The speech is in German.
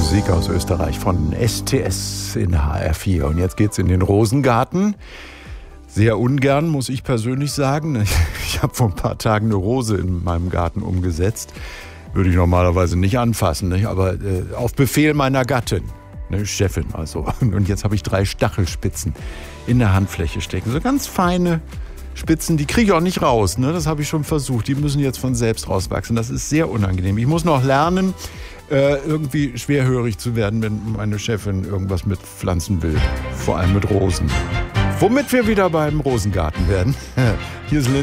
Musik aus Österreich von STS in HR4. Und jetzt geht's in den Rosengarten. Sehr ungern, muss ich persönlich sagen. Ich habe vor ein paar Tagen eine Rose in meinem Garten umgesetzt. Würde ich normalerweise nicht anfassen, nicht? Aber auf Befehl meiner Gattin, ne, Chefin also. Und jetzt habe ich 3 Stachelspitzen in der Handfläche stecken. So ganz feine Spitzen, die kriege ich auch nicht raus. Ne? Das habe ich schon versucht. Die müssen jetzt von selbst rauswachsen. Das ist sehr unangenehm. Ich muss noch lernen, irgendwie schwerhörig zu werden, wenn meine Chefin irgendwas mit Pflanzen will. Vor allem mit Rosen. Womit wir wieder beim Rosengarten werden. Hier ist Linda.